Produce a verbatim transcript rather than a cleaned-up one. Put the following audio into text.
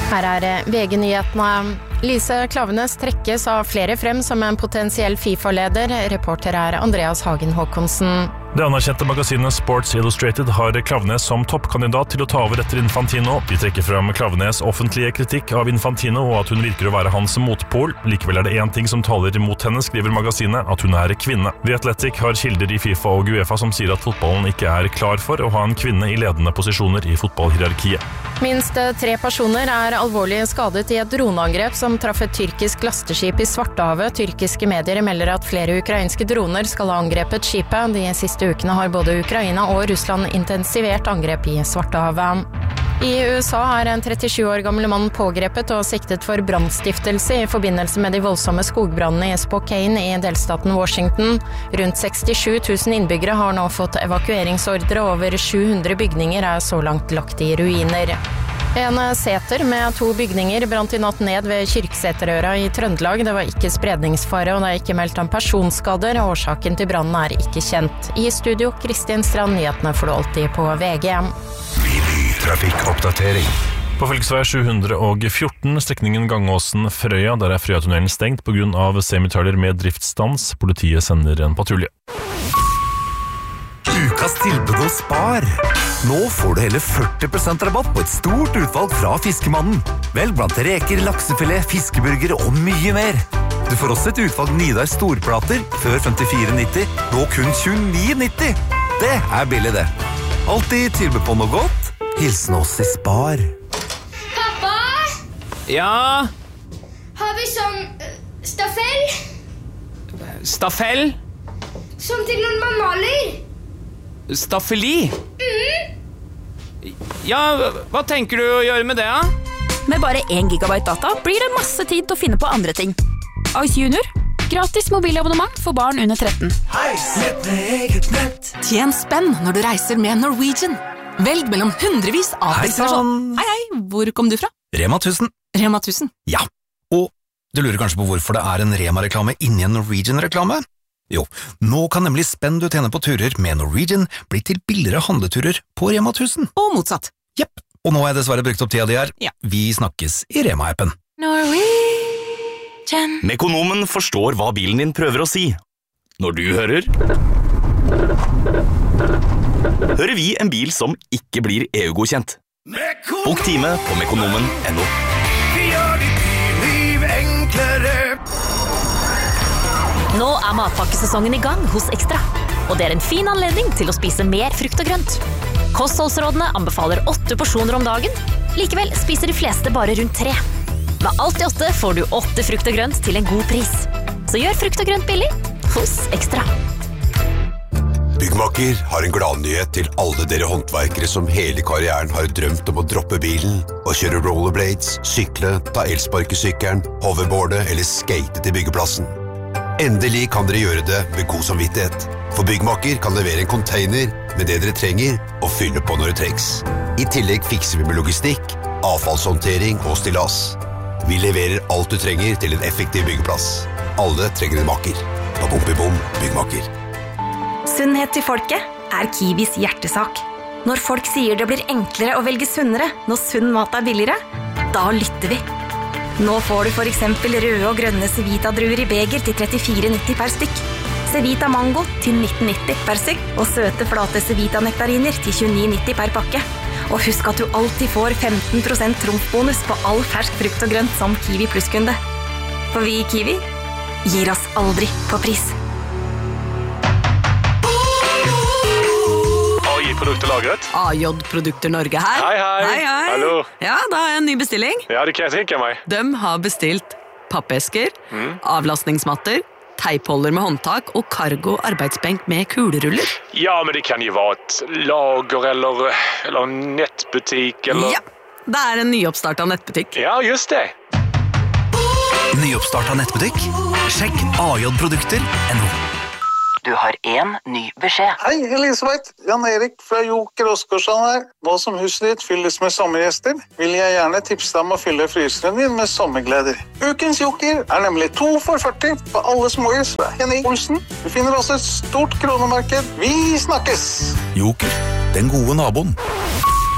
Her er V G-nyhetene. Lise Klaveness trekkes av flere frem som en potensiell FIFA-leder. Reporter er Andreas Hagen Håkonsen. Det anerkjente magasinet Sports Illustrated har Klaveness som toppkandidat til å ta over etter Infantino. De trekker frem Klaveness offentlige kritikk av Infantino og at hun virker å være hans motpol. Likevel er det en ting som taler imot henne, skriver magasinet, at hun er kvinne. The Athletic har kilder i FIFA og UEFA som sier at fotballen ikke er klar for å ha en kvinne i ledende posisjoner i fotballhierarkiet. Minst tre personer er alvorlig skadet i et droneangrep som traff et tyrkisk lasteskip i Svartehavet. Tyrkiske medier melder at flere ukrainske droner skal ha angrepet skipet. De siste ukene har både Ukraina og Russland intensivert angrep i Svartehavet. I U S A er en trettisju år gammel mann pågrepet og siktet for brannstiftelse i forbindelse med de voldsomme skogbrannene i Spokane i delstaten Washington. Rundt sekstisju tusen innbyggere har nå fått evakueringsordre, og over sju hundre bygninger er så langt lagt i ruiner. En seter med to bygninger brant i natt ned ved Kyrksæterøra i Trøndelag. Det var ikke spredningsfare, og det er ikke meldt om personskader. Årsaken til brannen er ikke kjent. I studio, Kristin Strand, nyhetene får du alltid på V G. Trafikkoppdatering. På fylkesvei sju hundre og fjorten, strekningen Gangåsen-Frøya, der er Frøyatunnelen stengt på grunn av semitrailer med driftsstans. Politiet sender en patrulje. Ukas tilbud hos Spar. Nå får du hele førti prosent rabatt på et stort utvalg fra Fiskemannen. Velg blant reker, laksefilet, fiskeburger og mye mer. Du får også et utvalg Nidar storplater, før femtifire nitti, nå kun tjueni nitti. Det er billig det. Alltid tilbud på noe godt. Hilsen oss i Spar. Pappa? Ja? Har vi sånn uh, staffell? Staffell? Som til når man maler? Staffeli? Mm. Ja, hva tenker du å gjøre med det, da? Med bare én gigabyte data blir det masse tid til å finne på andre ting. Ice Junior. Gratis mobilabonnement for barn under tretten. Tjen spenn når du reiser med Norwegian. Velg mellom hundrevis av Hei, destinasjoner. Hei, hei, hvor kom du fra? Rema tusen. Rema tusen. Ja, og du lurer kanskje på hvorfor det er en Rema-reklame inni en Norwegian-reklame? Jo, nå kan nemlig spenn du tjener på turer med Norwegian bli til billigere handleturer på Rema tusen. Og motsatt. Jepp, og nå har jeg dessverre brukt opp tida di her. Ja. Vi snakkes i Rema-appen. Norwegian. Mekonomen forstår hva bilen din prøver å si. Når du hører hører vi en bil som ikke blir E U-godkjent. Bok time på mekonomen punktum no. Vi gjør ditt liv enklere. Nå er matpakkesesongen i gang hos Ekstra, og det er en fin anledning til å spise mer frukt og grønt. Kostholdsrådene anbefaler åtte porsjoner om dagen, likevel spiser de fleste bare rundt tre. Med alt i åtte får du åtte frukt og grønt til en god pris. Så gjør frukt og grønt billig hos Ekstra. Byggmakker har en gladnyhet til alle dere håndverkere som hele karrieren har drømt om å droppe bilen og kjøre rollerblades, sykle, ta elsparkesykkelen, hoverboarde eller skate til byggeplassen. Endelig kan dere gjøre det med god samvittighet, for Byggmakker kan levere en container med det dere trenger og fylle på når det trengs. I tillegg fikser vi med logistikk, avfallshåndtering og stillas. Vi leverer alt du trenger til en effektiv byggeplass. Alle trenger en makker. På Bom i Bom Byggmakker. Sunnhet til folket er Kiwis hjertesak. Når folk sier det blir enklere å velge sunnere når sunn mat er billigere, da lytter vi. Nå får du for eksempel røde og grønne Cevita-druer i beger til trettifire nitti per stykk. Cevita Mango til nitten nitti per stykk, og søte flate Cevita-nektariner til tjueni nitti per pakke. Og husk at du alltid får femten prosent trumfbonus på all fersk frukt og grønt som Kiwi Plus-kunde. For vi i Kiwi gir oss aldri på pris. A J-produkter lagret. A J-produkter Norge her. Hei, hei. Hei, hei. Hallo. Ja, da har jeg en ny bestilling. Ja, det kan jeg tenke meg. De har bestilt pappesker, Mm. avlastningsmatter, teipholder med håndtak og cargo arbeidsbenk med kuleruller. Ja, men det kan jo være et lager eller, eller en nettbutikk eller... Ja, det er en nyoppstartet nettbutikk. Ja, just det. Nyoppstartet nettbutikk? Sjekk A J-produkter punktum no. Du har en ny beskjed. Hei, Elisabeth. Jan Erik fra Joker Oskarsson her. Nå som huset ditt fylles med sommergjester, vil jeg gjerne tipse deg om å fylle fryseren din med sommergleder. Ukens Joker er nemlig to for førti på alle småhus fra Henning Olsen. Du finner også et stort kronemarked. Vi snakkes! Joker, den gode naboen.